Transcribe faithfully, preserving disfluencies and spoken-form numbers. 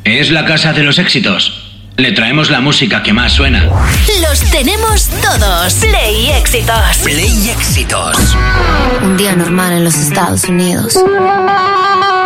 Es la casa de los éxitos. Le traemos la música que más suena. Los tenemos todos. Play Éxitos. Play Éxitos. Un día normal en los Estados Unidos.